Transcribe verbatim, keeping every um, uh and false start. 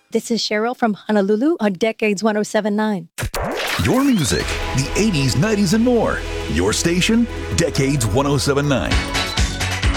This is Cheryl from Honolulu on Decades one oh seven point nine. Your music, the eighties, nineties, and more. Your station, Decades one oh seven point nine.